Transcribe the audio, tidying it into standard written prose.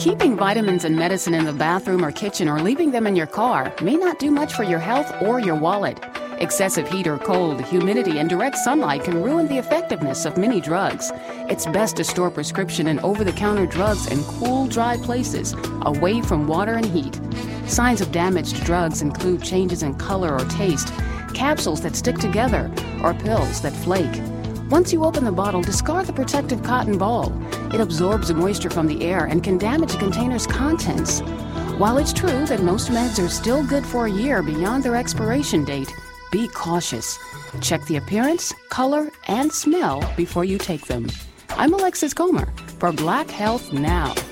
Keeping vitamins and medicine in the bathroom or kitchen or leaving them in your car may not do much for your health or your wallet. Excessive heat or cold, humidity, and direct sunlight can ruin the effectiveness of many drugs. It's best to store prescription and over-the-counter drugs in cool, dry places, away from water and heat. Signs of damaged drugs include changes in color or taste, capsules that stick together, or pills that flake. Once you open the bottle, discard the protective cotton ball. It absorbs the moisture from the air and can damage the container's contents. While it's true that most meds are still good for a year beyond their expiration date, be cautious. Check the appearance, color, and smell before you take them. I'm Alexis Comer for Black Health Now.